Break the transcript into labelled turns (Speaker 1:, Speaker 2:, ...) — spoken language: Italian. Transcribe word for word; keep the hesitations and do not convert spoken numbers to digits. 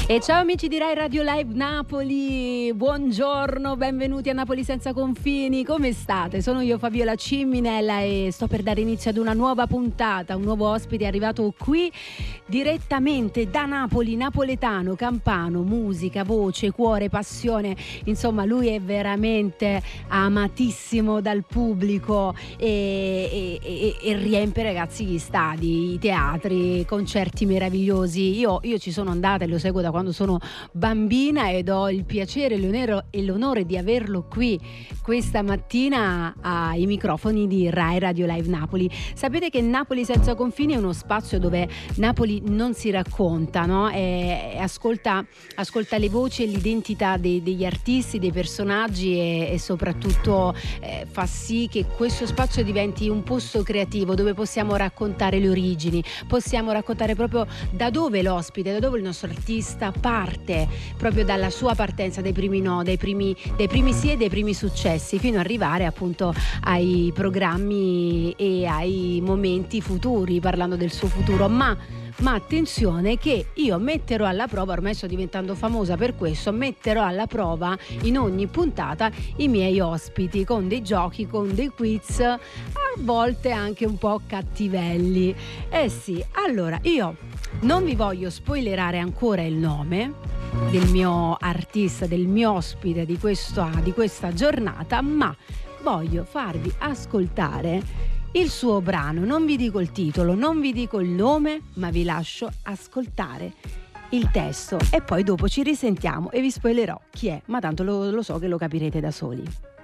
Speaker 1: E ciao amici di Rai Radio Live Napoli, buongiorno, benvenuti a Napoli Senza Confini, come state? Sono io Fabiola Cimminella e sto per dare inizio ad una nuova puntata, un nuovo ospite è arrivato qui direttamente da Napoli, napoletano, campano, musica, voce, cuore, passione, insomma lui è veramente amatissimo dal pubblico e, e, e, e riempie ragazzi gli stadi, i teatri, concerti meravigliosi. Io, io ci sono andata e lo seguo da quando sono bambina ed ho il piacere l'onore, e l'onore di averlo qui questa mattina ai microfoni di Rai Radio Live Napoli. Sapete che Napoli Senza Confini è uno spazio dove Napoli non si racconta, no? E, e ascolta, ascolta le voci e l'identità dei, degli artisti, dei personaggi e, e soprattutto eh, fa sì che questo spazio diventi un posto creativo dove possiamo raccontare le origini, possiamo raccontare proprio da dove l'ospite, da dove il nostro artista parte, proprio dalla sua partenza, dai primi no, dai primi, dai primi sì e dai primi successi, fino ad arrivare appunto ai programmi e ai momenti futuri, parlando del suo futuro. Ma Ma attenzione che io metterò alla prova, ormai sto diventando famosa per questo, metterò alla prova in ogni puntata i miei ospiti con dei giochi, con dei quiz, a volte anche un po' cattivelli. Eh sì, allora io non vi voglio spoilerare ancora il nome del mio artista, del mio ospite di questa, di questa giornata, ma voglio farvi ascoltare il suo brano. Non vi dico il titolo, non vi dico il nome, ma vi lascio ascoltare il testo e poi dopo ci risentiamo e vi spoilerò chi è, ma tanto lo, lo so che lo capirete da soli.